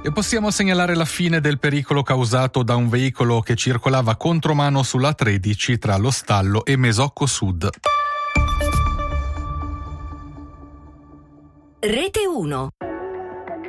E possiamo segnalare la fine del pericolo causato da un veicolo che circolava contromano sulla 13 tra Lo Stallo e Mesocco Sud. Rete 1.